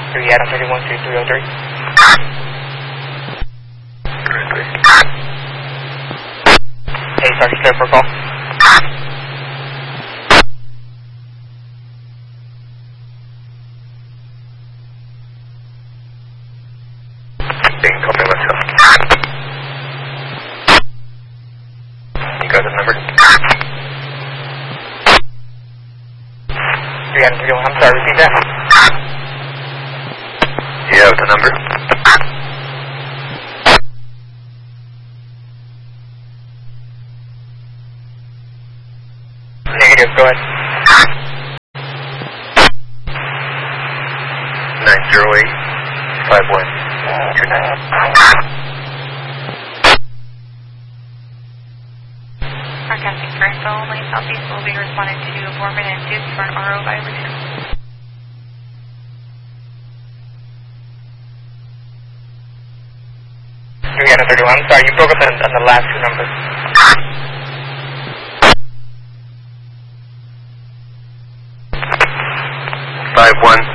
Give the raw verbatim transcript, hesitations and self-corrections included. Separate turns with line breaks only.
three Adam thirty-one three three oh three. Hey, Sergeant, clear for call.
Being copy, let's go. You got the number?
three Adam thirty-one, I'm sorry, repeat that.
You have the number?
Negative, go ahead.
nine zero eight five one two nine.
Broadcasting for info only, Southeast will be responding to Borman and Dukes for an R O violation.
three Adam thirty-one, I'm sorry, you broke up on, on the last two numbers.
five one